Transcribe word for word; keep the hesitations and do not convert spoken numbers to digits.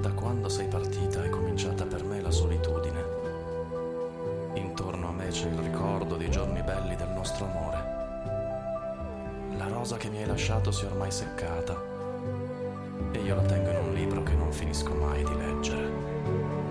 Da quando sei partita è cominciata per me la solitudine. Intorno a me c'è il ricordo dei giorni belli del nostro amore. La rosa che mi hai lasciato si è ormai seccata e io la tengo in un libro che non finisco mai di leggere.